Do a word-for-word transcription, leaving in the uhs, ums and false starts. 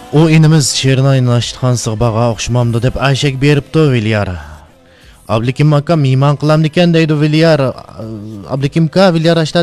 U inimiz she'rni aynlashgan sig'baga o'xshamamdi deb ayshak beribdi Vilyar. Ablikim aka miyman qilamdikan deydi Vilyar. Ablikim ka Vilyar